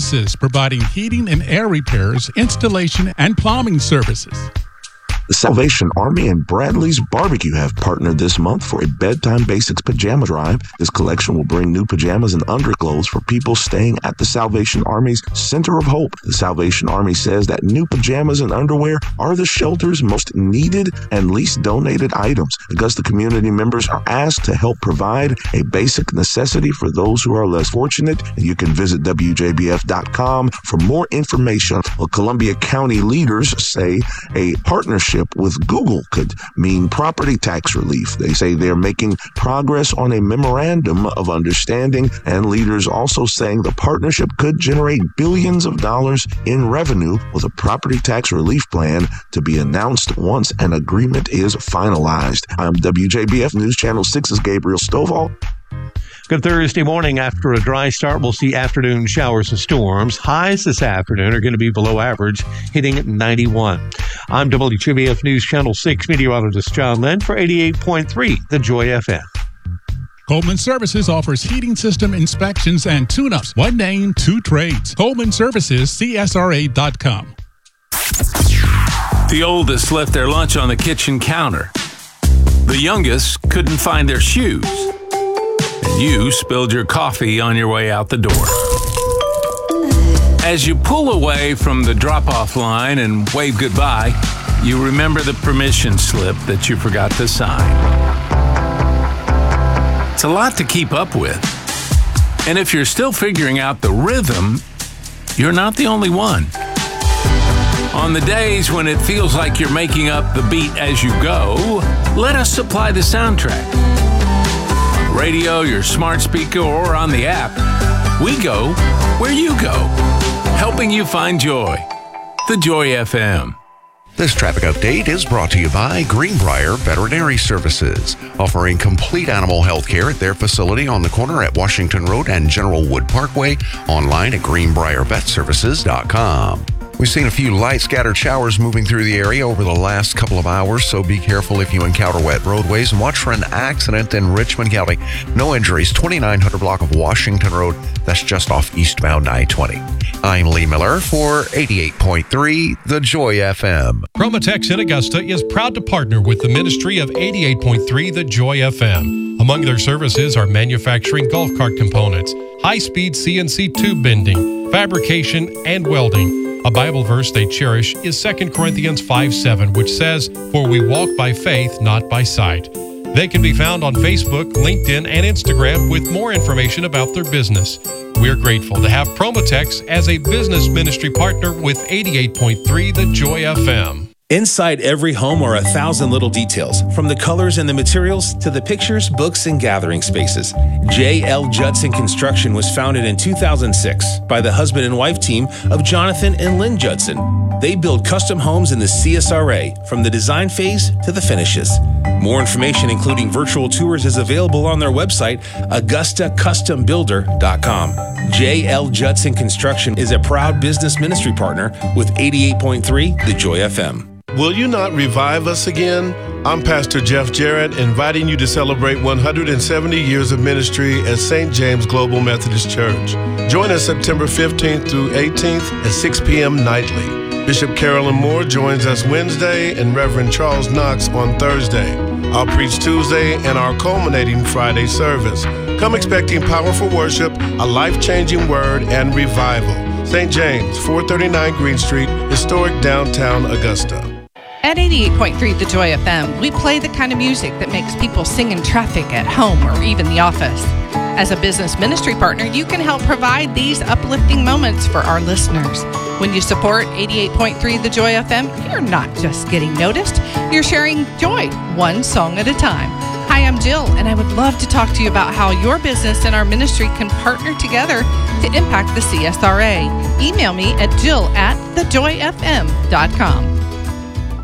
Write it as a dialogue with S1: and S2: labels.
S1: Services, providing heating and air repairs, installation, and plumbing services.
S2: The Salvation Army and Bradley's Barbecue have partnered this month for a Bedtime Basics Pajama Drive. This collection will bring new pajamas and underclothes for people staying at the Salvation Army's Center of Hope. The Salvation Army says that new pajamas and underwear are the shelter's most needed and least donated items. Augusta community members are asked to help provide a basic necessity for those who are less fortunate. And you can visit WJBF.com for more information. Well, Columbia County leaders say a partnership with Google could mean property tax relief. They say they're making progress on a memorandum of understanding, and leaders also saying the partnership could generate billions of dollars in revenue, with a property tax relief plan to be announced once an agreement is finalized. I'm WJBF News Channel 6's Gabriel Stovall.
S3: Good Thursday morning. After a dry start, we'll see afternoon showers and storms. Highs this afternoon are going to be below average, hitting 91. I'm WJBF News Channel 6 meteorologist John Lynn for 88.3 The Joy FM.
S1: Coleman Services offers heating system inspections and tune-ups. One name, two trades. Coleman Services, CSRA.com.
S4: The oldest left their lunch on the kitchen counter. The youngest couldn't find their shoes. And you spilled your coffee on your way out the door. As you pull away from the drop-off line and wave goodbye, you remember the permission slip that you forgot to sign. It's a lot to keep up with. And if you're still figuring out the rhythm, you're not the only one. On the days when it feels like you're making up the beat as you go, let us supply the soundtrack. Radio, your smart speaker, or on the app, we go where you go, helping you find joy. The Joy FM.
S5: This traffic update is brought to you by Greenbrier Veterinary Services, offering complete animal health care at their facility on the corner at Washington Road and General Wood Parkway, online at greenbriervetservices.com. We've seen a few light scattered showers moving through the area over the last couple of hours, so be careful if you encounter wet roadways and watch for an accident in Richmond County. No injuries, 2900 block of Washington Road. That's just off eastbound I-20. I'm Lee Miller for 88.3 The Joy FM.
S6: Promotex in Augusta is proud to partner with the ministry of 88.3 The Joy FM. Among their services are manufacturing golf cart components, high-speed CNC tube bending, fabrication, and welding. A Bible verse they cherish is 2 Corinthians 5:7, which says, "For we walk by faith, not by sight." They can be found on Facebook, LinkedIn, and Instagram with more information about their business. We're grateful to have Promotex as a business ministry partner with 88.3 The Joy FM.
S7: Inside every home are 1,000 little details, from the colors and the materials to the pictures, books, and gathering spaces. J.L. Judson Construction was founded in 2006 by the husband and wife team of Jonathan and Lynn Judson. They build custom homes in the CSRA, from the design phase to the finishes. More information, including virtual tours, is available on their website, AugustaCustomBuilder.com. J.L. Judson Construction is a proud business ministry partner with 88.3 The Joy FM.
S8: Will you not revive us again? I'm Pastor Jeff Jarrett, inviting you to celebrate 170 years of ministry at St. James Global Methodist Church. Join us September 15th through 18th at 6 p.m. nightly. Bishop Carolyn Moore joins us Wednesday and Reverend Charles Knox on Thursday. I'll preach Tuesday and our culminating Friday service. Come expecting powerful worship, a life-changing word, and revival. St. James, 439 Green Street, historic downtown Augusta.
S9: At 88.3 The Joy FM, we play the kind of music that makes people sing in traffic, at home, or even the office. As a business ministry partner, you can help provide these uplifting moments for our listeners. When you support 88.3 The Joy FM, you're not just getting noticed, you're sharing joy, one song at a time. Hi, I'm Jill, and I would love to talk to you about how your business and our ministry can partner together to impact the CSRA. Email me at jill@thejoyfm.com.